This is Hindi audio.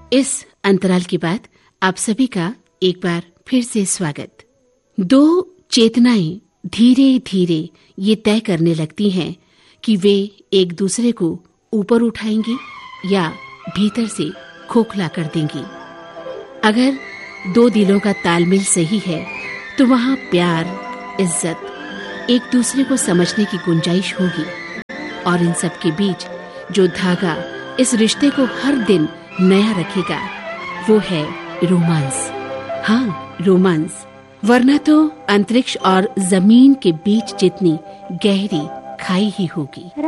इस अंतराल के बाद आप सभी का एक बार फिर से स्वागत। दो चेतनाएं धीरे धीरे ये तय करने लगती हैं कि वे एक दूसरे को ऊपर उठाएंगी या भीतर से खोखला कर देंगी। अगर दो दिलों का तालमेल सही है तो वहाँ प्यार, इज्जत, एक दूसरे को समझने की गुंजाइश होगी। और इन सब के बीच जो धागा इस रिश्ते को हर दिन नया रखेगा वो है रोमांस। हाँ, रोमांस। वरना तो अंतरिक्ष और जमीन के बीच जितनी गहरी खाई ही होगी।